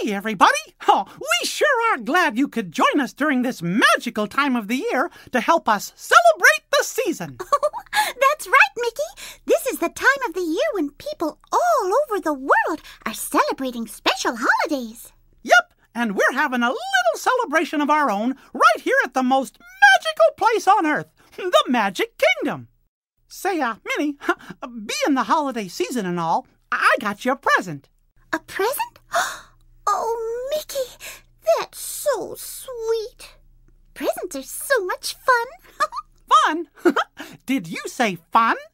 Hey, everybody! Oh, we sure are glad you could join us during this magical time of the year to help us celebrate the season. Oh, that's right, Mickey. This is the time of the year when people all over the world are celebrating special holidays. Yep, and we're having a little celebration of our own right here at the most magical place on Earth, the Magic Kingdom. Say, Minnie, being the holiday season and all, I got you a present. A present? Oh, Mickey, that's so sweet. Presents are so much fun. Fun? Did you say fun?